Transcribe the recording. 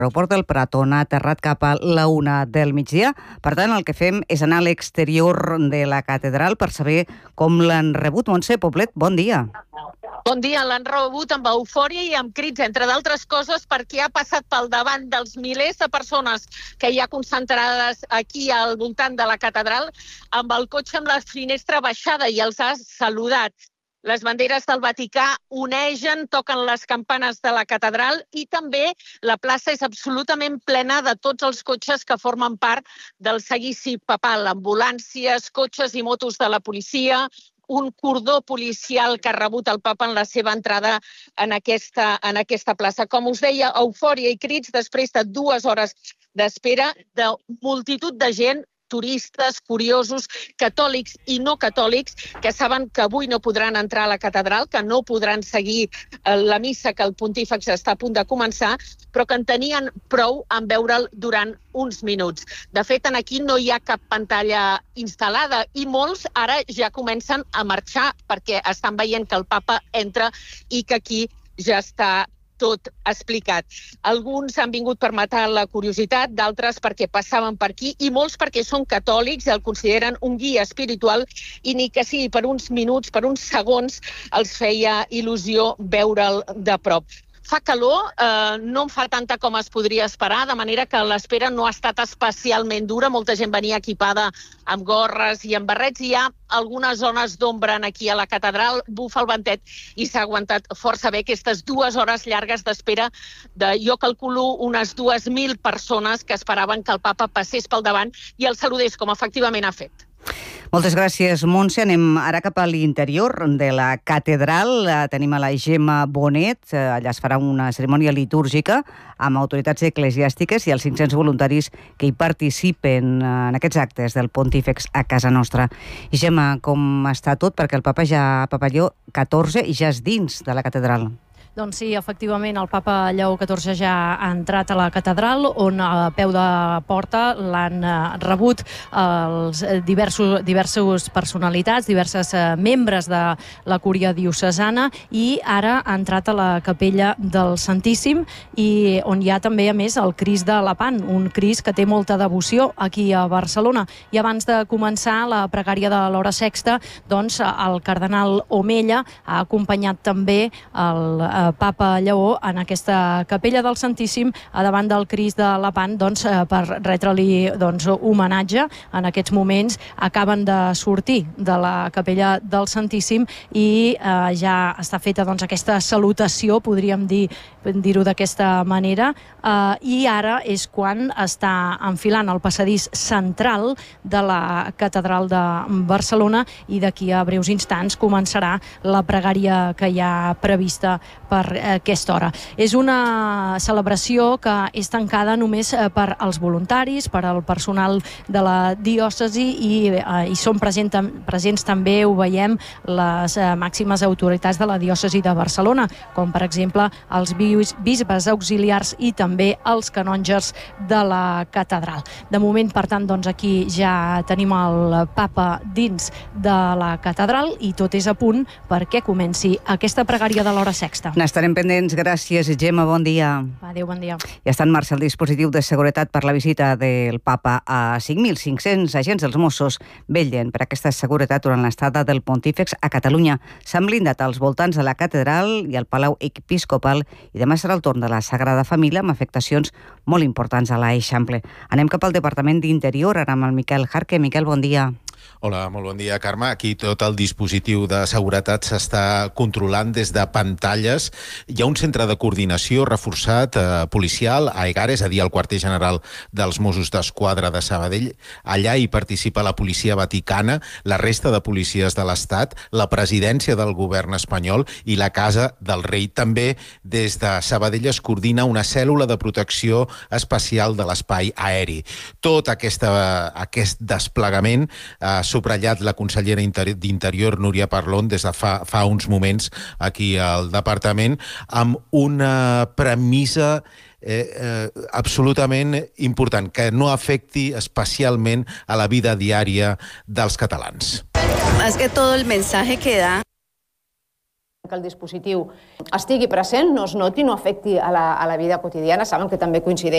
L'aeroport del Prat, on ha aterrat cap a la 1 del migdia. Per tant, el que fem és anar a l'exterior de la catedral per saber com l'han rebut. Montse Poblet, bon dia. Bon dia, l'han rebut amb eufòria i amb crits, entre d'altres coses, perquè ha passat pel davant dels milers de persones que hi ha concentrades aquí al voltant de la catedral, amb el cotxe amb la finestra baixada i els ha saludat. Les banderes del Vaticà onegen, toquen les campanes de la catedral i també la plaça és absolutament plena de tots els cotxes que formen part del seguici papal, ambulàncies, cotxes i motos de la policia, un cordó policial que ha rebut el papa en la seva entrada en aquesta plaça. Com us deia, eufòria i crits després de 2 hores d'espera de multitud de gent, turistes, curiosos, catòlics i no catòlics, que saben que avui no podran entrar a la catedral, que no podran seguir la missa que el pontífex està a punt de començar, però que en tenien prou en veure'l durant uns minuts. De fet, aquí no hi ha cap pantalla instal·lada i molts ara ja comencen a marxar perquè estan veient que el papa entra i que aquí ja està tot explicat. Alguns han vingut per matar la curiositat, d'altres perquè passaven per aquí i molts perquè són catòlics i el consideren un guia espiritual i ni que sigui per uns minuts, per uns segons, els feia il·lusió veure'l de prop. Fa calor, no en fa tanta com es podria esperar, de manera que l'espera no ha estat especialment dura. Molta gent venia equipada amb gorres i amb barrets. Hi ha algunes zones d'ombra aquí a la catedral, bufa el ventet i s'ha aguantat força bé aquestes 2 hores llargues d'espera de, jo calculo, unes 2.000 persones que esperaven que el papa passés pel davant i el saludés, com efectivament ha fet. Moltes gràcies, Montse. Anem ara cap a l'interior de la catedral. Tenim a la Gemma Bonet. Allà es farà una cerimònia litúrgica amb autoritats eclesiàstiques i els 500 voluntaris que hi participen en aquests actes del pontífex a casa nostra. I Gemma, com està tot? Perquè el papa Lleó XIV ja és dins de la catedral. Doncs sí, efectivament, el papa Lleó XIV ja ha entrat a la catedral, on a peu de porta l'han rebut els diversos personalitats, diverses membres de la cúria diocesana, i ara ha entrat a la capella del Santíssim, i on hi ha també, a més, el Crist de Lepant, un Crist que té molta devoció aquí a Barcelona. I abans de començar la pregària de l'hora sexta, doncs el cardenal Omella ha acompanyat també el papa Lleó en aquesta capella del Santíssim a davant del Crist de Lepant, doncs, per retre-li homenatge. En aquests moments acaben de sortir de la capella del Santíssim i ja està feta aquesta salutació, podríem dir-ho d'aquesta manera, i ara és quan està enfilant el passadís central de la catedral de Barcelona i d'aquí a breus instants començarà la pregària que hi ha prevista per aquesta hora. És una celebració que és tancada només per als voluntaris, per al personal de la diòcesi i són presents també, ho veiem, les màximes autoritats de la diòcesi de Barcelona, com per exemple els bisbes auxiliars i també els canonges de la catedral. De moment, per tant, aquí ja tenim el papa dins de la catedral i tot és a punt perquè comenci aquesta pregària de l'hora sexta. N'estarem pendents. Gràcies, Gemma. Bon dia. Adéu, bon dia. Ja està en marxa el dispositiu de seguretat per la visita del papa. A 5.500 agents dels Mossos vetllen per aquesta seguretat durant l'estada del pontífex a Catalunya. S'han blindat als voltants de la catedral i el Palau Episcopal i demà serà el torn de la Sagrada Família amb afectacions molt importants a l'Eixample. Anem cap al Departament d'Interior, ara amb el Miquel Jarque. Miquel, bon dia. Hola, molt bon dia, Carme. Aquí tot el dispositiu de seguretat s'està controlant des de pantalles. Hi ha un centre de coordinació reforçat policial a Egares, a dir, al quarter general dels Mossos d'Esquadra de Sabadell. Allà hi participa la policia vaticana, la resta de policies de l'Estat, la presidència del govern espanyol i la Casa del Rei. També des de Sabadell es coordina una cèl·lula de protecció especial de l'espai aeri. Tot aquest desplegament ha subratllat la consellera d'Interior, Núria Parlon, des de fa uns moments aquí al departament, amb una premissa absolutament important, que no afecti especialment a la vida diària dels catalans. Más que todo el mensaje que da que el dispositiu estigui present, no es noti, no afecti a la vida quotidiana. Saben que també coincideix